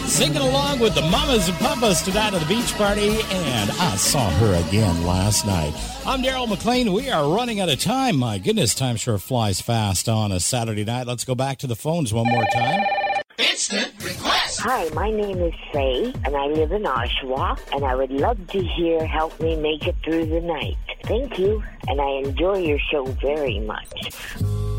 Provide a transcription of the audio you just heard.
Singing along with the mamas and papas tonight at the beach party, and I saw her again last night. I'm Daryl McLean. We are running out of time. My goodness, time sure flies fast on a Saturday night. Let's go back to the phones one more time. Instant request. Hi, my name is Faye, and I live in Oshawa, and I would love to hear Help Me Make It Through the Night. Thank you, and I enjoy your show very much.